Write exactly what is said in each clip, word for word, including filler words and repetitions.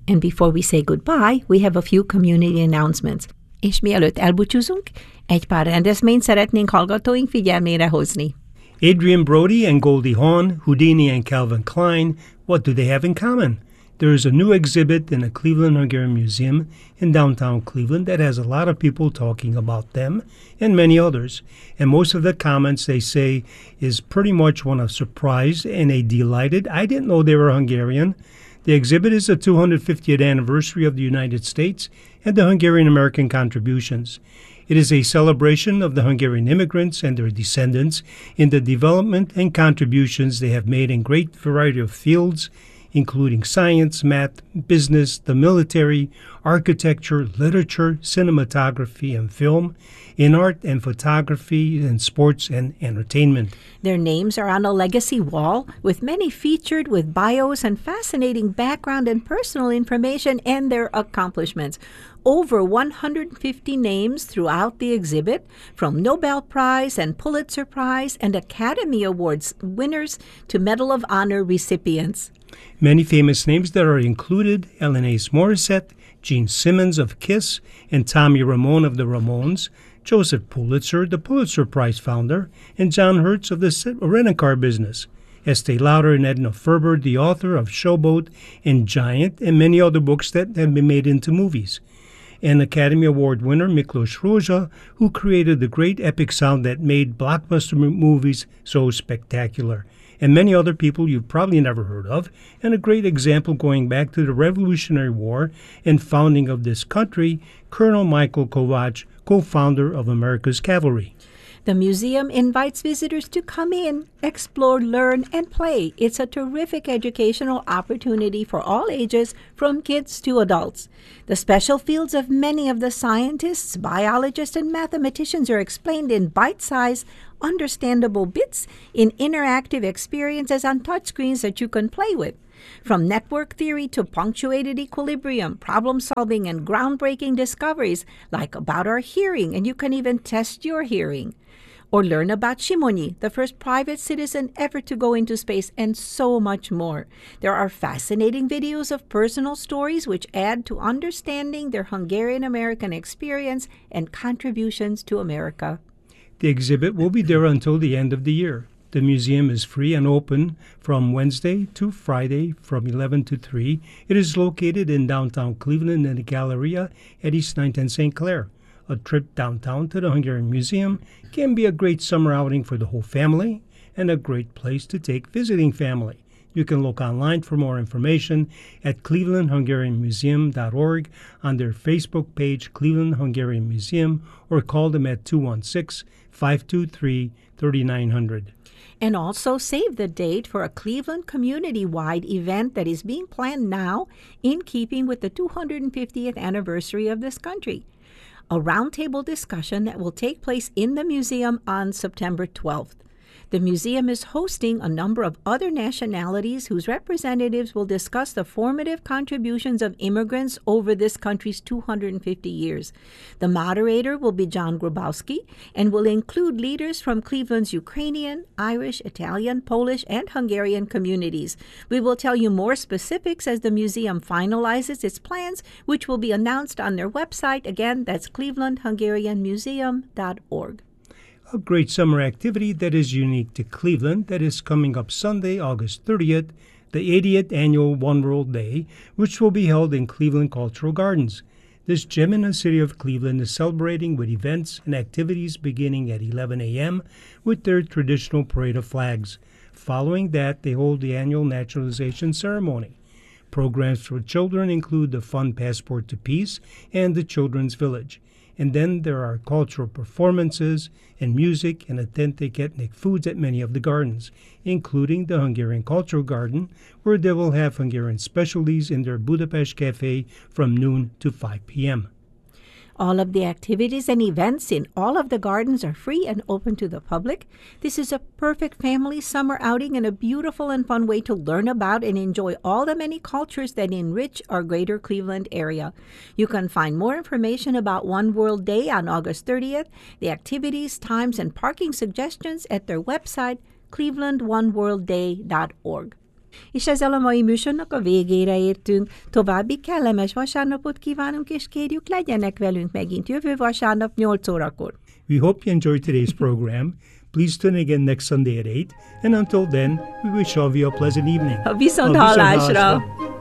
And before we say goodbye, we have a few community announcements. És mielőtt elbúcsúzunk, egy pár rendezvényt szeretnénk hallgatóink figyelmére hozni. Adrian Brody and Goldie Hawn, Houdini and Calvin Klein, what do they have in common? There is a new exhibit in the Cleveland Hungarian Museum in downtown Cleveland that has a lot of people talking about them and many others. And most of the comments they say is pretty much one of surprise and a delighted. I didn't know they were Hungarian. The exhibit is the two hundred fiftieth anniversary of the United States and the Hungarian-American contributions. It is a celebration of the Hungarian immigrants and their descendants in the development and contributions they have made in great variety of fields, including science, math, business, the military, architecture, literature, cinematography, and film, in art and photography, and sports and entertainment. Their names are on a legacy wall, with many featured with bios and fascinating background and personal information and their accomplishments. Over one hundred fifty names throughout the exhibit, from Nobel Prize and Pulitzer Prize and Academy Awards winners to Medal of Honor recipients. Many famous names that are included: Alanis Morissette, Gene Simmons of Kiss, and Tommy Ramone of the Ramones, Joseph Pulitzer, the Pulitzer Prize founder, and John Hertz of the rent-a-car business, Estee Lauder and Edna Ferber, the author of Showboat and Giant, and many other books that have been made into movies, and Academy Award winner Miklos Rozsa, who created the great epic sound that made blockbuster movies so spectacular, and many other people you've probably never heard of, and a great example going back to the Revolutionary War and founding of this country, Colonel Michael Kovach, co-founder of America's Cavalry. The museum invites visitors to come in, explore, learn, and play. It's a terrific educational opportunity for all ages, from kids to adults. The special fields of many of the scientists, biologists, and mathematicians are explained in bite-sized, understandable bits in interactive experiences on touchscreens that you can play with. From network theory to punctuated equilibrium, problem solving, and groundbreaking discoveries like about our hearing, and you can even test your hearing. Or learn about Simonyi, the first private citizen ever to go into space, and so much more. There are fascinating videos of personal stories which add to understanding their Hungarian-American experience and contributions to America. The exhibit will be there until the end of the year. The museum is free and open from Wednesday to Friday from eleven to three. It is located in downtown Cleveland in the Galleria at East ninth and Saint Clair. A trip downtown to the Hungarian Museum can be a great summer outing for the whole family and a great place to take visiting family. You can look online for more information at cleveland hungarian museum dot org, on their Facebook page, Cleveland Hungarian Museum, or call them at two one six, five two three, three nine zero zero. And also save the date for a Cleveland community-wide event that is being planned now in keeping with the two hundred fiftieth anniversary of this country. A roundtable discussion that will take place in the museum on September twelfth. The museum is hosting a number of other nationalities whose representatives will discuss the formative contributions of immigrants over this country's two hundred fifty years. The moderator will be John Grabowski and will include leaders from Cleveland's Ukrainian, Irish, Italian, Polish, and Hungarian communities. We will tell you more specifics as the museum finalizes its plans, which will be announced on their website. Again, that's cleveland hungarian museum dot org. A great summer activity that is unique to Cleveland that is coming up Sunday, August thirtieth, the eightieth annual One World Day, which will be held in Cleveland Cultural Gardens. This gem in the city of Cleveland is celebrating with events and activities beginning at eleven a.m. with their traditional parade of flags. Following that, they hold the annual naturalization ceremony. Programs for children include the Fun Passport to Peace and the Children's Village. And then there are cultural performances and music and authentic ethnic foods at many of the gardens, including the Hungarian Cultural Garden, where they will have Hungarian specialties in their Budapest Cafe from noon to five p.m. All of the activities and events in all of the gardens are free and open to the public. This is a perfect family summer outing and a beautiful and fun way to learn about and enjoy all the many cultures that enrich our greater Cleveland area. You can find more information about One World Day on August thirtieth, the activities, times, and parking suggestions at their website, cleveland one world day dot org. És ezzel a mai műsornak a végére értünk. További kellemes vasárnapot kívánunk, és kérjük, legyenek velünk megint jövő vasárnap nyolc órakor. We hope you enjoyed today's program. Please tune again next Sunday at eight, and until then, we wish all of you a pleasant evening. A viszont hallásra!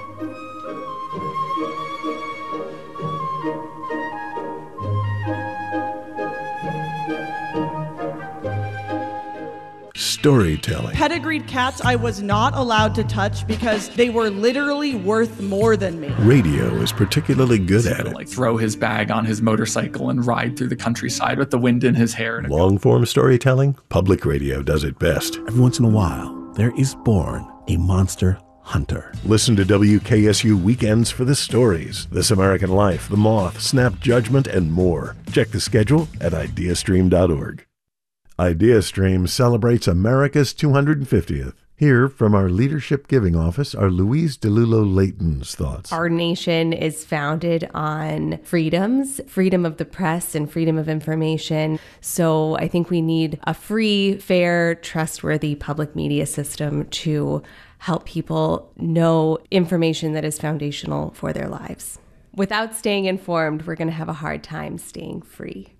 Storytelling. Pedigreed cats I was not allowed to touch because they were literally worth more than me. Radio is particularly good at it. Like throw his bag on his motorcycle and ride through the countryside with the wind in his hair. Long-form storytelling, public radio does it best. Every once in a while, there is born a monster hunter. Listen to W K S U Weekends for the stories, This American Life, The Moth, Snap Judgment, and more. Check the schedule at ideastream dot org. IdeaStream celebrates America's two hundred fiftieth. Here from our Leadership Giving Office are Louise DeLulo-Layton's thoughts. Our nation is founded on freedoms, freedom of the press and freedom of information. So I think we need a free, fair, trustworthy public media system to help people know information that is foundational for their lives. Without staying informed, we're going to have a hard time staying free.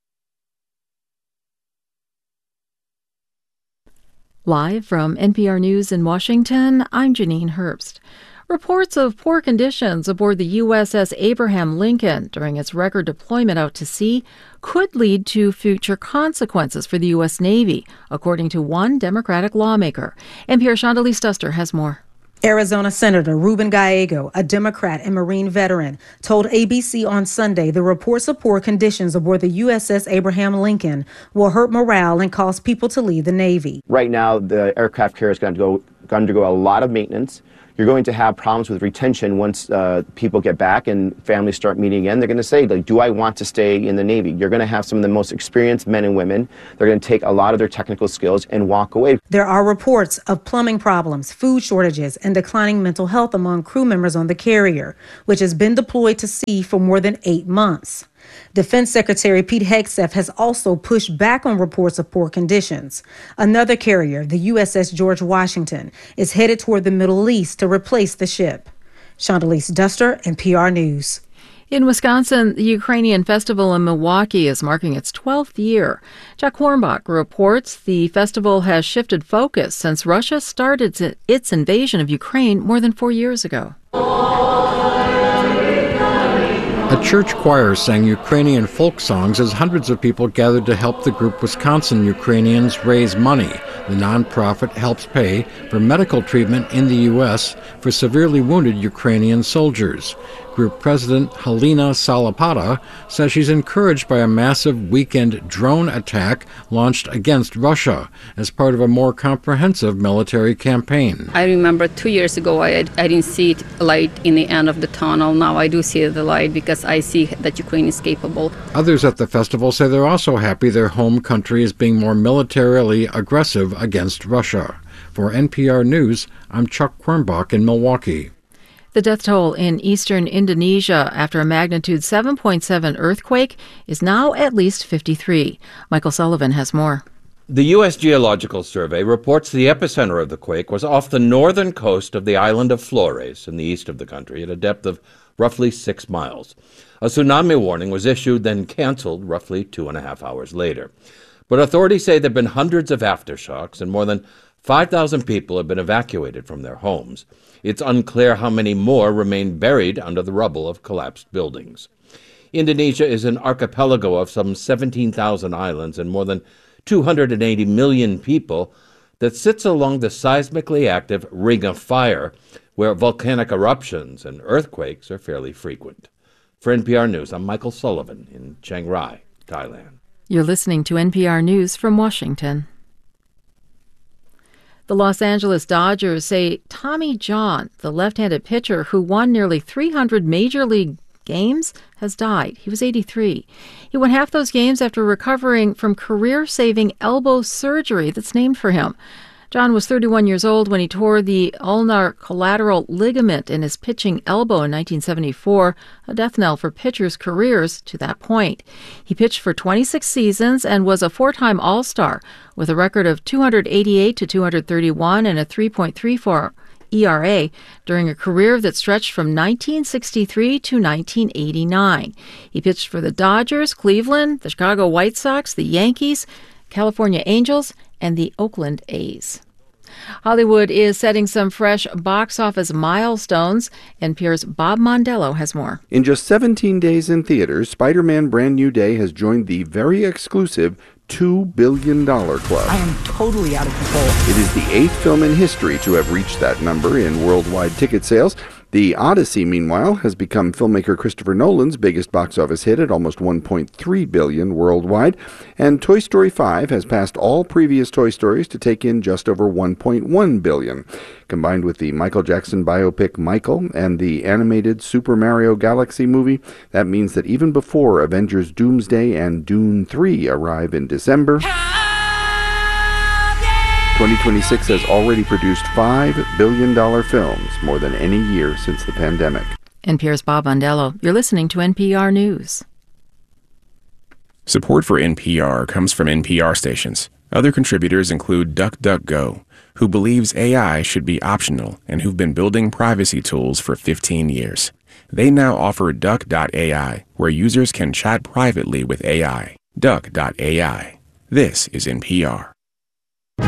Live from N P R News in Washington, I'm Janine Herbst. Reports of poor conditions aboard the U S S Abraham Lincoln during its record deployment out to sea could lead to future consequences for the U S Navy, according to one Democratic lawmaker. N P R Chandalise Duster has more. Arizona Senator Ruben Gallego, a Democrat and Marine veteran, told A B C on Sunday the reports of poor conditions aboard the U S S Abraham Lincoln will hurt morale and cause people to leave the Navy. Right now, the aircraft carrier is going to go, going to undergo a lot of maintenance. You're going to have problems with retention once uh, people get back and families start meeting again. They're going to say, like, do I want to stay in the Navy? You're going to have some of the most experienced men and women. They're going to take a lot of their technical skills and walk away. There are reports of plumbing problems, food shortages, and declining mental health among crew members on the carrier, which has been deployed to sea for more than eight months. Defense Secretary Pete Hegseth has also pushed back on reports of poor conditions. Another carrier, the U S S George Washington, is headed toward the Middle East to replace the ship. Chandalise Duster, N P R News. In Wisconsin, the Ukrainian festival in Milwaukee is marking its twelfth year. Jack Hornbach reports the festival has shifted focus since Russia started its invasion of Ukraine more than four years ago. A church choir sang Ukrainian folk songs as hundreds of people gathered to help the group Wisconsin Ukrainians raise money. The nonprofit helps pay for medical treatment in the U S for severely wounded Ukrainian soldiers. Group President Halina Salapata says she's encouraged by a massive weekend drone attack launched against Russia as part of a more comprehensive military campaign. I remember two years ago I, I didn't see it light in the end of the tunnel. Now I do see the light because I see that Ukraine is capable. Others at the festival say they're also happy their home country is being more militarily aggressive against Russia. For N P R News, I'm Chuck Quirnbach in Milwaukee. The death toll in eastern Indonesia after a magnitude seven point seven earthquake is now at least fifty-three. Michael Sullivan has more. The U S Geological Survey reports the epicenter of the quake was off the northern coast of the island of Flores in the east of the country at a depth of roughly six miles. A tsunami warning was issued, then canceled roughly two and a half hours later. But authorities say there have been hundreds of aftershocks and more than five thousand people have been evacuated from their homes. It's unclear how many more remain buried under the rubble of collapsed buildings. Indonesia is an archipelago of some seventeen thousand islands and more than two hundred eighty million people that sits along the seismically active Ring of Fire, where volcanic eruptions and earthquakes are fairly frequent. For N P R News, I'm Michael Sullivan in Chiang Rai, Thailand. You're listening to N P R News from Washington. The Los Angeles Dodgers say Tommy John, the left-handed pitcher who won nearly three hundred major league games, has died. He was eighty-three. He won half those games after recovering from career-saving elbow surgery that's named for him. John was thirty-one years old when he tore the ulnar collateral ligament in his pitching elbow in nineteen seventy-four, a death knell for pitchers' careers to that point. He pitched for twenty-six seasons and was a four-time All-Star with a record of two eighty-eight to two thirty-one and a three point three four E R A during a career that stretched from nineteen sixty-three to nineteen eighty-nine. He pitched for the Dodgers, Cleveland, the Chicago White Sox, the Yankees, California Angels, and the Oakland A's. Hollywood is setting some fresh box office milestones. N P R's Bob Mondello has more. In just seventeen days in theaters, Spider-Man Brand New Day has joined the very exclusive two billion dollars club. I am totally out of control. It is the eighth film in history to have reached that number in worldwide ticket sales. The Odyssey, meanwhile, has become filmmaker Christopher Nolan's biggest box office hit at almost one point three billion dollars worldwide, and Toy Story five has passed all previous Toy Stories to take in just over one point one billion dollars. Combined with the Michael Jackson biopic Michael and the animated Super Mario Galaxy movie, that means that even before Avengers Doomsday and Dune three arrive in December, twenty twenty-six has already produced five billion dollars films, more than any year since the pandemic. N P R's Bob Mondello. You're listening to N P R News. Support for N P R comes from N P R stations. Other contributors include DuckDuckGo, who believes A I should be optional and who've been building privacy tools for fifteen years. They now offer Duck dot A I, where users can chat privately with A I. Duck dot A I. This is N P R.